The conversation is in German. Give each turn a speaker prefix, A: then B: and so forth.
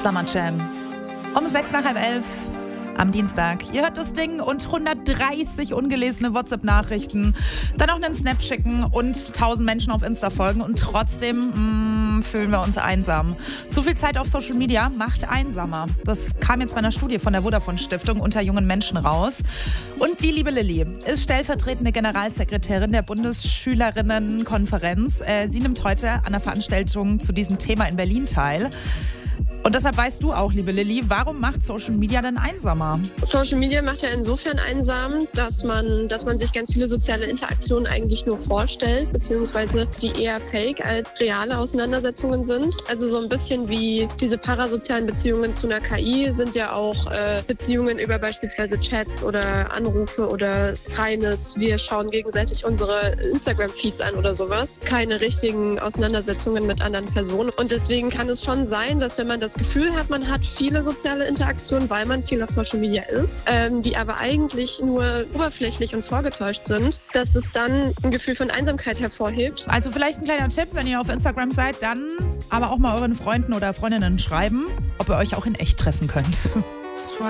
A: Summer Jam. Um 11:06 am Dienstag. Ihr hört das Ding und 130 ungelesene WhatsApp-Nachrichten. Dann auch einen Snap schicken und 1000 Menschen auf Insta folgen. Und trotzdem fühlen wir uns einsam. Zu viel Zeit auf Social Media macht einsamer. Das kam jetzt bei einer Studie von der Vodafone Stiftung unter jungen Menschen raus. Und die liebe Lilly ist stellvertretende Generalsekretärin der Bundesschülerinnenkonferenz. Sie nimmt heute an der Veranstaltung zu diesem Thema in Berlin teil. Und deshalb weißt du auch, liebe Lilly, warum macht Social Media denn einsamer?
B: Social Media macht ja insofern einsam, dass man sich ganz viele soziale Interaktionen eigentlich nur vorstellt, beziehungsweise die eher fake als reale Auseinandersetzungen sind. Also so ein bisschen wie diese parasozialen Beziehungen zu einer KI sind ja auch Beziehungen über beispielsweise Chats oder Anrufe oder reines, wir schauen gegenseitig unsere Instagram-Feeds an oder sowas. Keine richtigen Auseinandersetzungen mit anderen Personen. Und deswegen kann es schon sein, dass wenn man das Gefühl hat, man hat viele soziale Interaktionen, weil man viel auf Social Media ist, die aber eigentlich nur oberflächlich und vorgetäuscht sind, dass es dann ein Gefühl von Einsamkeit hervorhebt.
A: Also vielleicht ein kleiner Tipp, wenn ihr auf Instagram seid, dann aber auch mal euren Freunden oder Freundinnen schreiben, ob ihr euch auch in echt treffen könnt.